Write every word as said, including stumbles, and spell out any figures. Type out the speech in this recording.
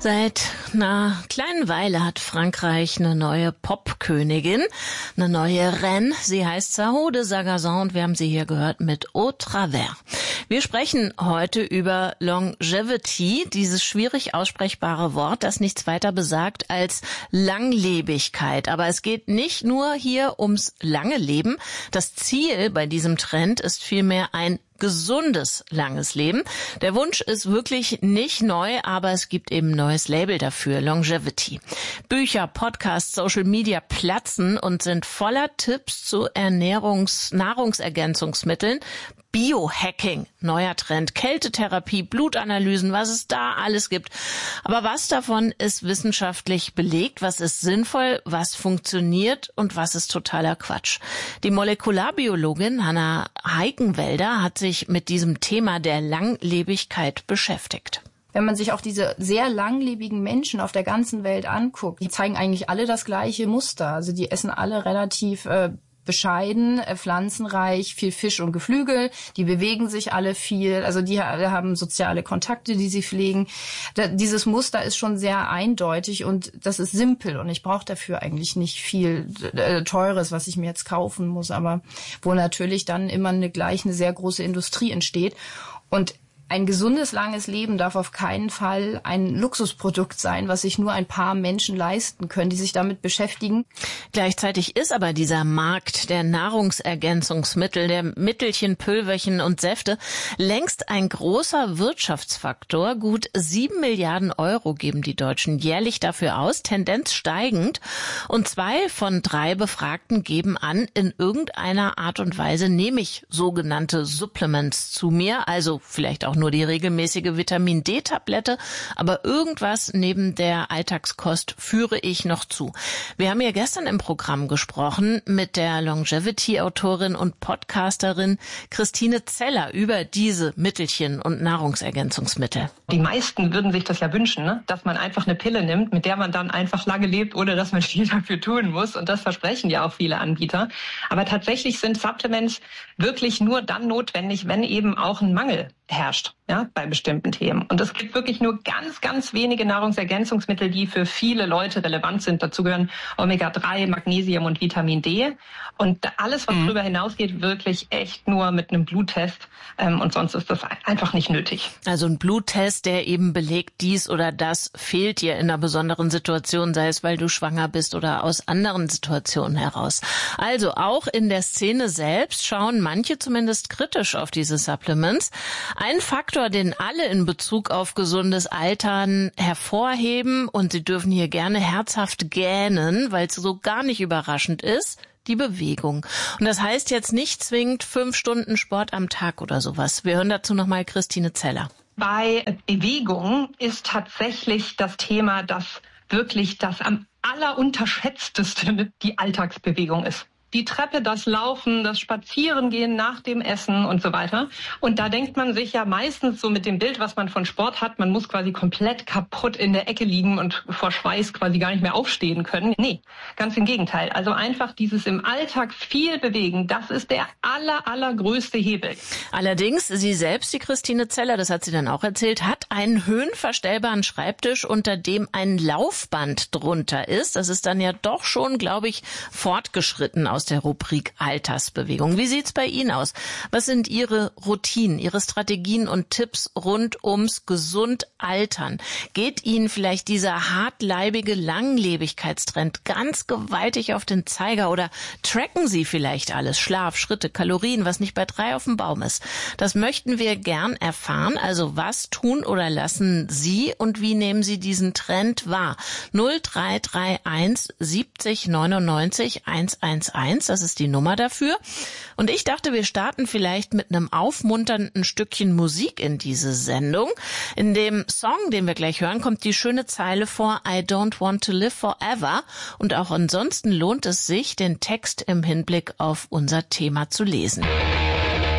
Seit einer kleinen Weile hat Frankreich eine neue Popkönigin, eine neue Reine. Sie heißt Zaho de Sagazan und wir haben sie hier gehört mit Au Travers. Wir sprechen heute über Longevity, dieses schwierig aussprechbare Wort, das nichts weiter besagt als Langlebigkeit. Aber es geht nicht nur hier ums lange Leben. Das Ziel bei diesem Trend ist vielmehr ein gesundes, langes Leben. Der Wunsch ist wirklich nicht neu, aber es gibt eben ein neues Label dafür, Longevity. Bücher, Podcasts, Social Media platzen und sind voller Tipps zu Ernährungs-, Nahrungsergänzungsmitteln. Biohacking, neuer Trend, Kältetherapie, Blutanalysen, was es da alles gibt. Aber was davon ist wissenschaftlich belegt, was ist sinnvoll, was funktioniert und was ist totaler Quatsch? Die Molekularbiologin Hanna Heikenwälder hat sich mit diesem Thema der Langlebigkeit beschäftigt. Wenn man sich auch diese sehr langlebigen Menschen auf der ganzen Welt anguckt, die zeigen eigentlich alle das gleiche Muster. Also die essen alle relativ äh, bescheiden, äh, pflanzenreich, viel Fisch und Geflügel, die bewegen sich alle viel, also die haben soziale Kontakte, die sie pflegen. Da, dieses Muster ist schon sehr eindeutig und das ist simpel und ich brauche dafür eigentlich nicht viel äh, Teures, was ich mir jetzt kaufen muss, aber wo natürlich dann immer eine gleich eine sehr große Industrie entsteht. Und ein gesundes, langes Leben darf auf keinen Fall ein Luxusprodukt sein, was sich nur ein paar Menschen leisten können, die sich damit beschäftigen. Gleichzeitig ist aber dieser Markt der Nahrungsergänzungsmittel, der Mittelchen, Pülverchen und Säfte längst ein großer Wirtschaftsfaktor. Gut sieben Milliarden Euro geben die Deutschen jährlich dafür aus, Tendenz steigend. Und zwei von drei Befragten geben an, in irgendeiner Art und Weise nehme ich sogenannte Supplements zu mir, also vielleicht auch nur die regelmäßige Vitamin-D-Tablette, aber irgendwas neben der Alltagskost führe ich noch zu. Wir haben ja gestern im Programm gesprochen mit der Longevity-Autorin und Podcasterin Christine Zeller über diese Mittelchen und Nahrungsergänzungsmittel. Die meisten würden sich das ja wünschen, ne? Dass man einfach eine Pille nimmt, mit der man dann einfach lange lebt, ohne dass man viel dafür tun muss. Und das versprechen ja auch viele Anbieter. Aber tatsächlich sind Supplements wirklich nur dann notwendig, wenn eben auch ein Mangel herrscht, ja, bei bestimmten Themen. Und es gibt wirklich nur ganz, ganz wenige Nahrungsergänzungsmittel, die für viele Leute relevant sind. Dazu gehören Omega drei, Magnesium und Vitamin D. Und alles, was mhm. darüber hinausgeht, wirklich echt nur mit einem Bluttest. Ähm, und sonst ist das einfach nicht nötig. Also ein Bluttest, der eben belegt, dies oder das fehlt dir in einer besonderen Situation, sei es, weil du schwanger bist oder aus anderen Situationen heraus. Also auch in der Szene selbst schauen manche zumindest kritisch auf diese Supplements. Ein Faktor, den alle in Bezug auf gesundes Altern hervorheben, und Sie dürfen hier gerne herzhaft gähnen, weil es so gar nicht überraschend ist, die Bewegung. Und das heißt jetzt nicht zwingend fünf Stunden Sport am Tag oder sowas. Wir hören dazu nochmal Christine Zeller. Bei Bewegung ist tatsächlich das Thema, dass wirklich das am allerunterschätztesten die Alltagsbewegung ist. Die Treppe, das Laufen, das Spazierengehen nach dem Essen und so weiter. Und da denkt man sich ja meistens so mit dem Bild, was man von Sport hat, man muss quasi komplett kaputt in der Ecke liegen und vor Schweiß quasi gar nicht mehr aufstehen können. Nee, ganz im Gegenteil. Also einfach dieses im Alltag viel bewegen, das ist der aller, allergrößte Hebel. Allerdings, sie selbst, die Christine Zeller, das hat sie dann auch erzählt, hat einen höhenverstellbaren Schreibtisch, unter dem ein Laufband drunter ist. Das ist dann ja doch schon, glaube ich, fortgeschritten aus der Rubrik Altersbewegung. Wie sieht's bei Ihnen aus? Was sind Ihre Routinen, Ihre Strategien und Tipps rund ums gesund Altern? Geht Ihnen vielleicht dieser hartleibige Langlebigkeitstrend ganz gewaltig auf den Zeiger oder tracken Sie vielleicht alles? Schlaf, Schritte, Kalorien, was nicht bei drei auf dem Baum ist. Das möchten wir gern erfahren. Also was tun oder lassen Sie und wie nehmen Sie diesen Trend wahr? null drei drei eins siebzig neunundneunzig hundertundeins, das ist die Nummer dafür. Und ich dachte, wir starten vielleicht mit einem aufmunternden Stückchen Musik in diese Sendung. In dem Song, den wir gleich hören, kommt die schöne Zeile vor, I don't want to live forever. Und auch ansonsten lohnt es sich, den Text im Hinblick auf unser Thema zu lesen.